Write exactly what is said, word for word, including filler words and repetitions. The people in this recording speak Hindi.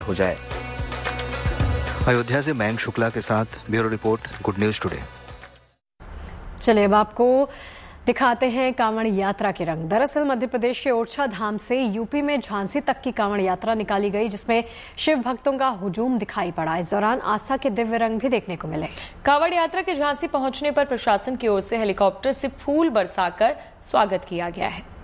हो जाए। अयोध्या से मयंक शुक्ला के साथ bureau report, good news today. चलिए अब आपको दिखाते हैं कांवड़ यात्रा के रंग। दरअसल मध्य प्रदेश के ओरछा धाम से यूपी में झांसी तक की कांवड़ यात्रा निकाली गई, जिसमें शिव भक्तों का हुजूम दिखाई पड़ा। इस दौरान आस्था के दिव्य रंग भी देखने को मिले। कांवड़ यात्रा के झांसी पहुंचने पर प्रशासन की ओर से हेलीकॉप्टर से फूल बरसाकर स्वागत किया गया है।